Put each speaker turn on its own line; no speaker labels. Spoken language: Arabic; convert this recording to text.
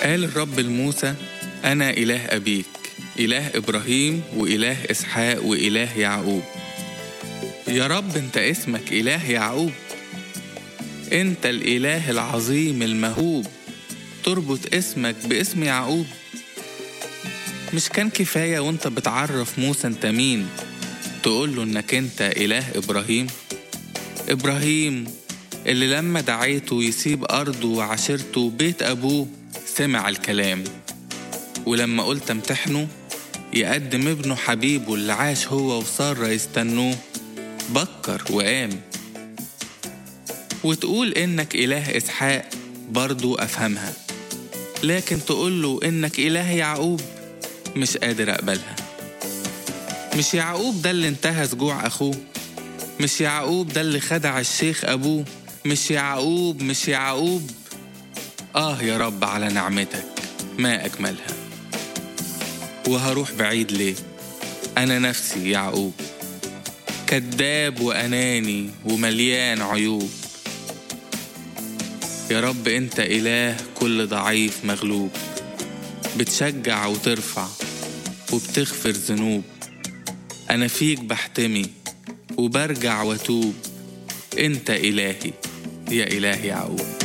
قال الرب لموسى: أنا إله أبيك، إله إبراهيم وإله إسحاق وإله يعقوب. يا رب أنت اسمك إله يعقوب، أنت الإله العظيم المهوب، تربط اسمك باسم يعقوب. مش كان كفاية وانت بتعرف موسى انت مين تقوله انك انت إله إبراهيم اللي لما دعيته يسيب أرضه وعشيرته وبيت أبوه سمع الكلام، ولما قلت امتحنه يقدم ابنه حبيبه اللي عاش هو وسارة يستنوه، بكر وقام. وتقول إنك إله إسحاق برضو أفهمها، لكن تقوله إنك إله يعقوب مش قادر أقبلها. مش يعقوب ده اللي انتهز جوع أخوه، مش يعقوب ده اللي خدع الشيخ أبوه، مش يعقوب. يا رب على نعمتك ما أجملها. وهروح بعيد ليه؟ أنا نفسي يعقوب، كذاب وأناني ومليان عيوب. يا رب أنت إله كل ضعيف مغلوب، بتشجع وترفع وبتغفر ذنوب. أنا فيك بحتمي وبرجع وتوب، أنت إلهي يا إله يعقوب.